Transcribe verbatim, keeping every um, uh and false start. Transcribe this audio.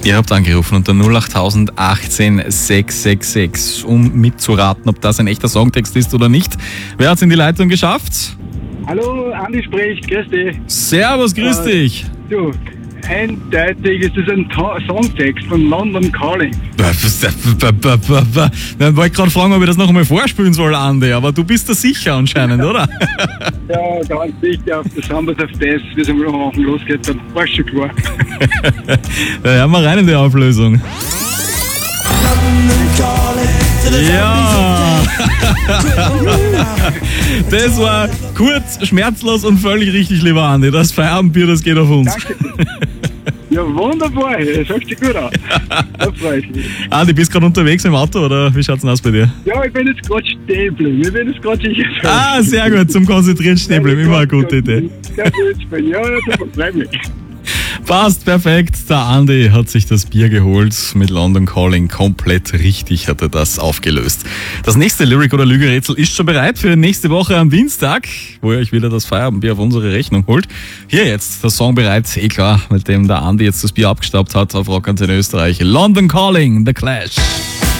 Ihr habt angerufen unter null acht achtzehn sechs sechs sechs, um mitzuraten, ob das ein echter Songtext ist oder nicht. Wer hat's in die Leitung geschafft? Hallo, Andi spricht, grüß dich. Servus, grüß Äh, dich. Du, eindeutig ist das ein Ta- Songtext von London Calling. Ich wollte gerade fragen, ob ich das noch einmal vorspielen soll, Andi, aber du bist da sicher anscheinend, oder? Ja, ganz sicher, auf das Sambas auf das, wie es am Anfang losgeht, dann war schon klar. Da hören wir rein in die Auflösung. Ja! Das war kurz, schmerzlos und völlig richtig, lieber Andi. Das Feierabendbier, das geht auf uns. Danke. Ja, wunderbar, das hört sich gut an. Da freue ich mich. Andi, bist du gerade unterwegs im Auto oder wie schaut's denn aus bei dir? Ja, ich bin jetzt gerade stehen geblieben. Ich bin jetzt gerade sicher. Ah, sehr gut, zum Konzentrieren stehen bleiben, immer eine gute Idee. Ja, gut, bin ja, super, freut mich. Passt, perfekt. Der Andi hat sich das Bier geholt mit London Calling. Komplett richtig hat er das aufgelöst. Das nächste Lyric- oder Lügerätsel ist schon bereit für nächste Woche am Dienstag, wo ihr euch wieder das Feierabendbier auf unsere Rechnung holt. Hier jetzt der Song bereit, eh klar, mit dem der Andi jetzt das Bier abgestaubt hat auf Rock Antenne Österreich. London Calling, The Clash.